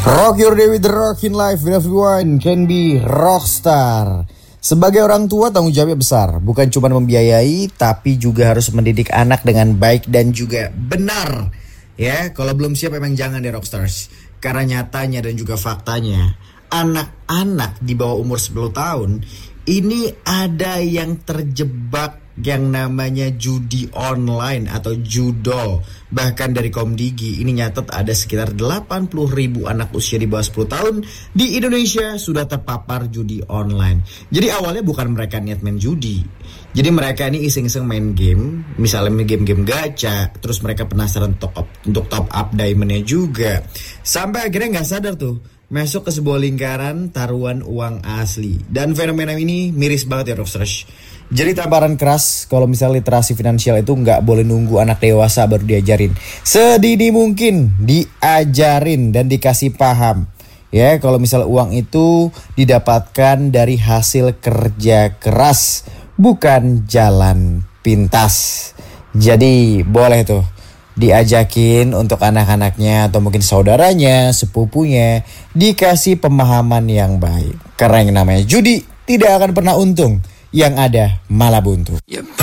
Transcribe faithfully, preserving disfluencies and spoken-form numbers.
Rock your day with the rockin' life, with everyone can be rockstar. Sebagai orang tua tanggung jawabnya besar. Bukan cuma membiayai, tapi juga harus mendidik anak dengan baik dan juga benar. Ya, kalau belum siap emang jangan deh rockstars. Karena nyatanya dan juga faktanya, anak-anak di bawah umur sepuluh tahun ini ada yang terjebak yang namanya judi online atau judol. Bahkan dari Komdigi ini nyatet ada sekitar delapan puluh ribu anak usia di bawah sepuluh tahun di Indonesia sudah terpapar judi online. Jadi awalnya bukan mereka niat main judi. Jadi mereka ini iseng-iseng main game, misalnya main game-game gacha, terus mereka penasaran top up, untuk top up diamondnya juga. Sampai akhirnya gak sadar tuh masuk ke sebuah lingkaran taruhan uang asli. Dan fenomena ini miris banget ya rockstars. Jadi tamparan keras kalau misalnya literasi finansial itu nggak boleh nunggu anak dewasa baru diajarin. Sedini mungkin diajarin dan dikasih paham. Ya, kalau misalnya uang itu didapatkan dari hasil kerja keras, bukan jalan pintas. Jadi boleh tuh diajakin untuk anak-anaknya atau mungkin saudaranya, sepupunya dikasih pemahaman yang baik. Karena yang namanya judi tidak akan pernah untung. Yang ada malah buntu. Yep.